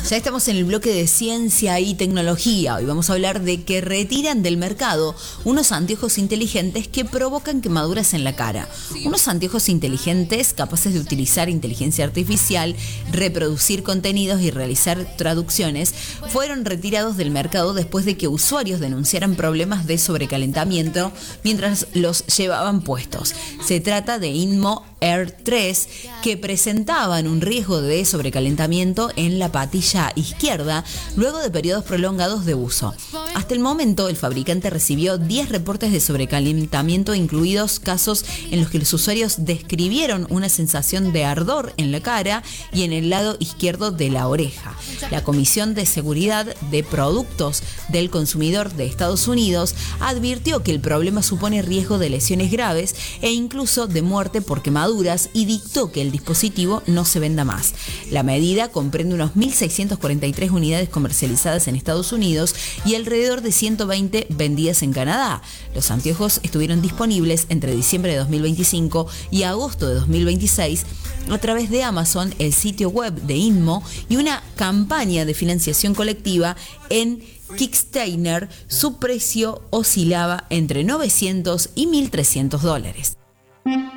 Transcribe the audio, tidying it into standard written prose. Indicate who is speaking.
Speaker 1: Ya estamos en el bloque de ciencia y tecnología. Hoy vamos a hablar de que retiran del mercado unos anteojos inteligentes que provocan quemaduras en la cara. Unos anteojos inteligentes capaces de utilizar inteligencia artificial, reproducir contenidos y realizar traducciones fueron retirados del mercado después de que usuarios denunciaran problemas de sobrecalentamiento mientras los llevaban puestos. Se trata de Inmo Air 3, que presentaban un riesgo de sobrecalentamiento en la patilla izquierda luego de periodos prolongados de uso. Hasta el momento, el fabricante recibió 10 reportes de sobrecalentamiento, incluidos casos en los que los usuarios describieron una sensación de ardor en la cara y en el lado izquierdo de la oreja. La Comisión de Seguridad de Productos del Consumidor de Estados Unidos advirtió que el problema supone riesgo de lesiones graves e incluso de muerte por quemaduras y dictó que el dispositivo no se venda más. La medida comprende unos 1.643 unidades comercializadas en Estados Unidos y alrededor de 120 vendidas en Canadá. Los anteojos estuvieron disponibles entre diciembre de 2025 y agosto de 2026 a través de Amazon, el sitio web de Inmo y una campaña de financiación colectiva en Kickstarter. Su precio oscilaba entre $900 y $1.300.